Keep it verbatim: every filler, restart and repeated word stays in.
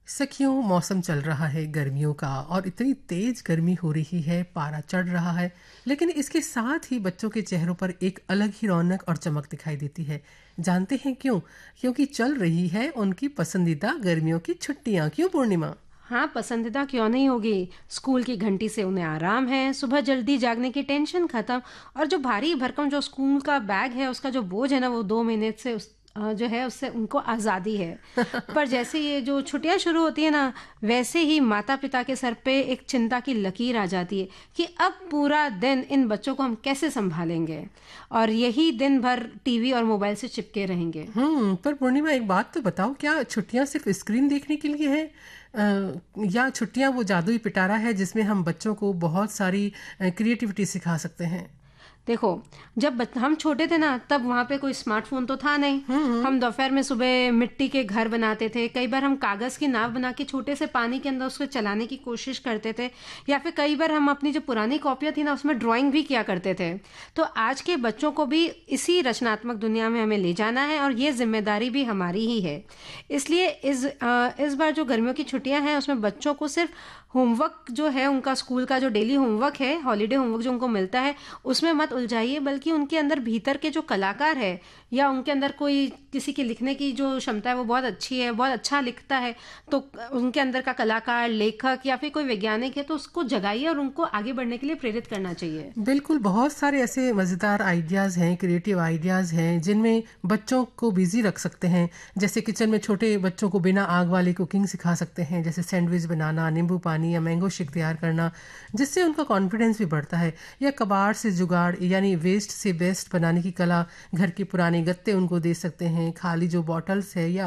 सखियों, मौसम चल रहा है गर्मियों का और इतनी तेज गर्मी हो रही है, पारा चढ़ रहा है। लेकिन इसके साथ ही बच्चों के चेहरों पर एक अलग ही रौनक और चमक दिखाई देती है। जानते हैं क्यों? क्योंकि चल रही है उनकी पसंदीदा गर्मियों की छुट्टियां। क्यों पूर्णिमा? हाँ, पसंदीदा क्यों नहीं होगी। स्कूल की घंटी से उन्हें आराम है, सुबह जल्दी जागने की टेंशन खत्म और जो भारी भरकम जो स्कूल का बैग है उसका जो बोझ है ना वो दो महीने से उस अ, जो है उससे उनको आज़ादी है। पर जैसे ये जो छुट्टियां शुरू होती है ना, वैसे ही माता पिता के सर पे एक चिंता की लकीर आ जाती है कि अब पूरा दिन इन बच्चों को हम कैसे संभालेंगे और यही दिन भर टीवी और मोबाइल से चिपके रहेंगे। हम्म पर पूर्णिमा, एक बात तो बताओ, क्या छुट्टियां सिर्फ स्क्रीन देखने के लिए है, अ, या छुट्टियां वो जादुई पिटारा है जिसमें हम बच्चों को बहुत सारी क्रिएटिविटी सिखा सकते हैं? देखो, जब बच- हम छोटे थे ना तब वहाँ पे कोई स्मार्टफोन तो था नहीं। हम दोपहर में सुबह मिट्टी के घर बनाते थे, कई बार हम कागज़ की नाव बना के छोटे से पानी के अंदर उसको चलाने की कोशिश करते थे, या फिर कई बार हम अपनी जो पुरानी कॉपियाँ थी ना उसमें ड्राइंग भी किया करते थे। तो आज के बच्चों को भी इसी रचनात्मक दुनिया में हमें ले जाना है और ये जिम्मेदारी भी हमारी ही है। इसलिए इस अ, इस बार जो गर्मियों की छुट्टियां हैं उसमें बच्चों को सिर्फ होमवर्क जो है उनका स्कूल का जो डेली होमवर्क है, हॉलीडे होमवर्क जो उनको मिलता है उसमें मत उलझाइए, बल्कि उनके अंदर भीतर के जो कलाकार है या उनके अंदर कोई किसी की लिखने की जो क्षमता है वो बहुत अच्छी है, बहुत अच्छा लिखता है, तो उनके अंदर का कलाकार, लेखक या फिर कोई वैज्ञानिक है तो उसको जगाइए और उनको आगे बढ़ने के लिए प्रेरित करना चाहिए। बिल्कुल, बहुत सारे ऐसे मज़ेदार आइडियाज़ हैं, क्रिएटिव आइडियाज़ हैं जिनमें बच्चों को बिजी रख सकते हैं। जैसे किचन में छोटे बच्चों को बिना आग वाली कुकिंग सिखा सकते हैं, जैसे सैंडविच बनाना, नींबू पानी या मैंगो शेक तैयार करना, जिससे उनका कॉन्फिडेंस भी बढ़ता है। या कबाड़ से जुगाड़ यानी वेस्ट से बेस्ट बनाने की कला, घर के पुराने गत्ते उनको दे सकते हैं, खाली जो बॉटल्स है या